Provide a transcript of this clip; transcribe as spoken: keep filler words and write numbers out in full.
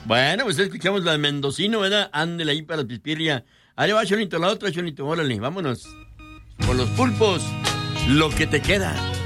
Bueno, pues escuchamos la de Mendocino, ¿verdad? Ándele ahí para Pispirria. Ahí va, Chonito, la otra, Chonito, órale, vámonos. Con los pulpos, lo que te queda.